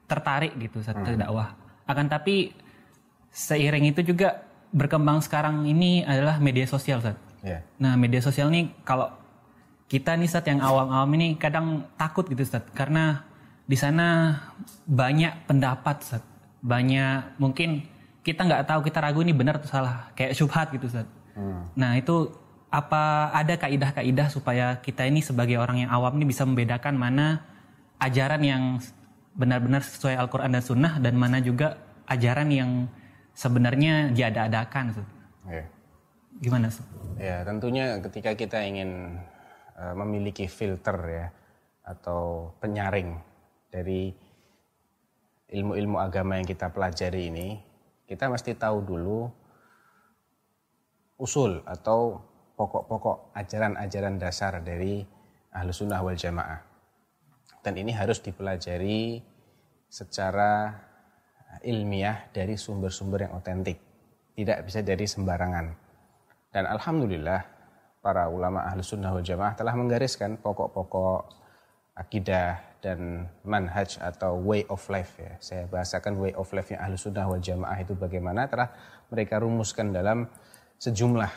tertarik gitu Ustaz ke dakwah. Akan tapi seiring itu juga berkembang sekarang ini adalah media sosial Ustaz. Yeah. Nah, media sosial nih kalau kita nih Ustaz yang awam-awam ini kadang takut gitu Ustaz, karena di sana banyak pendapat Ustaz. Banyak mungkin kita nggak tahu, kita ragu ini benar atau salah, kayak syubhat gitu Ustaz. Nah, itu apa ada kaidah-kaidah supaya kita ini sebagai orang yang awam ini bisa membedakan mana ajaran yang benar-benar sesuai Al-Qur'an dan Sunnah dan mana juga ajaran yang sebenarnya diada-adakan Ustaz. Yeah. Gimana Ustaz? Ya, tentunya ketika kita ingin memiliki filter ya atau penyaring dari ilmu-ilmu agama yang kita pelajari ini, kita mesti tahu dulu usul atau pokok-pokok ajaran-ajaran dasar dari Ahlus Sunnah wal Jamaah. Dan ini harus dipelajari secara ilmiah dari sumber-sumber yang otentik, tidak bisa dari sembarangan. Dan alhamdulillah para ulama Ahlus Sunnah wal Jamaah telah menggariskan pokok-pokok akidah dan manhaj atau way of life ya. Saya bahasakan way of life yang Ahlus Sunnah wal Jamaah itu bagaimana, telah mereka rumuskan dalam sejumlah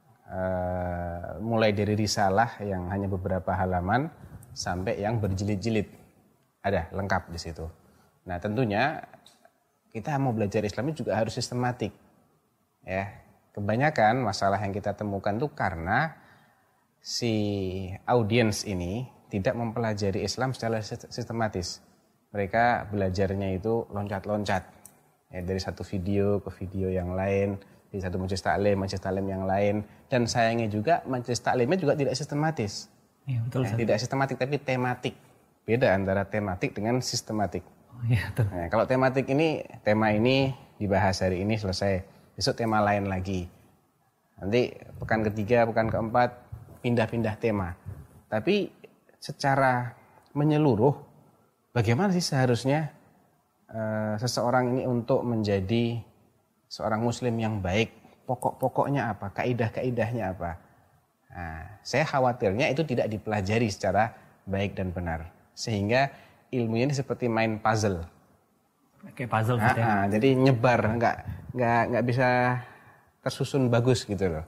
mulai dari risalah yang hanya beberapa halaman sampai yang berjilid-jilid. Ada lengkap di situ. Nah, tentunya kita mau belajar Islam juga harus sistematik. Ya. Kebanyakan masalah yang kita temukan itu karena si audiens ini tidak mempelajari Islam secara sistematis. Mereka belajarnya itu loncat-loncat. Ya, dari satu video ke video yang lain, dari satu majelis taklim yang lain. Dan sayangnya juga majelis taklimnya juga tidak sistematis. Iya, betul, ya, tidak sistematik tapi tematik. Beda antara tematik dengan sistematik. Oh, iya, betul. Nah, kalau tematik ini, tema ini dibahas hari ini selesai. Besok tema lain lagi. Nanti pekan ketiga, pekan keempat, pindah-pindah tema. Tapi secara menyeluruh, bagaimana sih seharusnya seseorang ini untuk menjadi seorang muslim yang baik? Pokok-pokoknya apa? Kaidah-kaidahnya apa? Nah, saya khawatirnya itu tidak dipelajari secara baik dan benar. Sehingga ilmunya ini seperti main puzzle. Kayak puzzle gitu ya. Jadi nyebar, nggak bisa tersusun bagus gitu loh.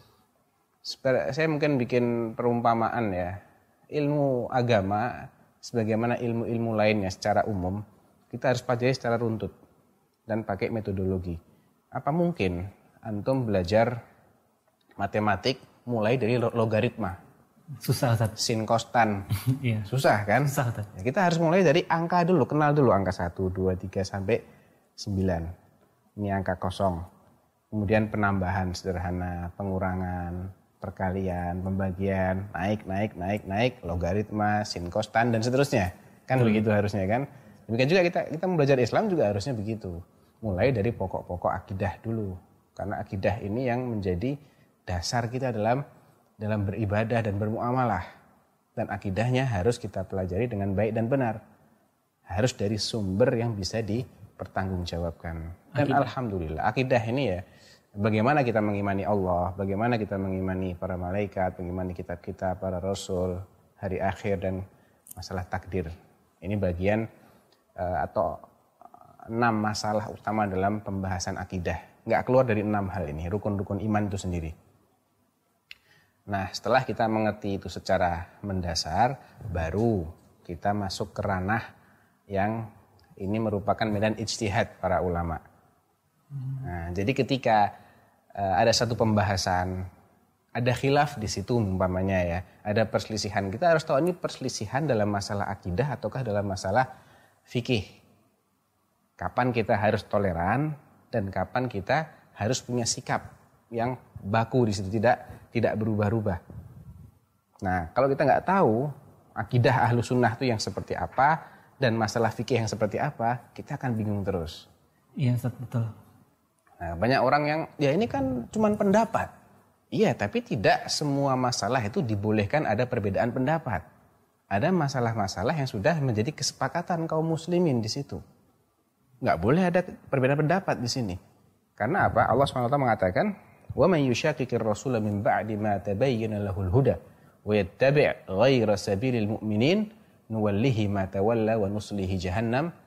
Saya mungkin bikin perumpamaan ya. Ilmu agama sebagaimana ilmu-ilmu lainnya secara umum, kita harus pelajari secara runtut dan pakai metodologi. Apa mungkin antum belajar matematik mulai dari logaritma? Susah Ustaz. Sin cos tan. Iya. Susah kan? Susah Ustaz. Ya, kita harus mulai dari angka dulu, kenal dulu angka 1, 2, 3 sampai 9. Ini angka kosong. Kemudian penambahan sederhana, pengurangan, perkalian, pembagian, naik, logaritma, sin cos tan dan seterusnya. Kan begitu harusnya kan? Demikian juga kita belajar Islam juga harusnya begitu. Mulai dari pokok-pokok akidah dulu. Karena akidah ini yang menjadi dasar kita dalam beribadah dan bermuamalah. Dan akidahnya harus kita pelajari dengan baik dan benar. Harus dari sumber yang bisa dipertanggungjawabkan. Dan alhamdulillah, akidah ini ya, bagaimana kita mengimani Allah, bagaimana kita mengimani para malaikat, mengimani kitab-kitab, para rasul, hari akhir dan masalah takdir. Ini bagian atau 6 masalah utama dalam pembahasan akidah. Nggak keluar dari 6 hal ini, rukun-rukun iman itu sendiri. Nah, setelah kita mengerti itu secara mendasar, baru kita masuk ke ranah yang ini merupakan medan ijtihad para ulama. Nah, jadi ketika ada satu pembahasan, ada khilaf di situ umpamanya ya, ada perselisihan. Kita harus tahu ini perselisihan dalam masalah akidah ataukah dalam masalah fikih. Kapan kita harus toleran dan kapan kita harus punya sikap yang baku di situ, tidak berubah-ubah. Nah, kalau kita nggak tahu akidah Ahlus Sunnah itu yang seperti apa dan masalah fikih yang seperti apa, kita akan bingung terus. Iya, betul. Nah, banyak orang yang ya ini kan cuma pendapat. Iya, tapi tidak semua masalah itu dibolehkan ada perbedaan pendapat. Ada masalah-masalah yang sudah menjadi kesepakatan kaum muslimin di situ. Nggak boleh ada perbedaan pendapat di sini. Karena apa? Allah SWT mengatakan, "Wa man yushaqiqir rasula min ba'di ma tabayyana lahul huda wa yattabi' ghayra sabilil mu'minin nuwallihi ma tawalla wa nuslihi jahannam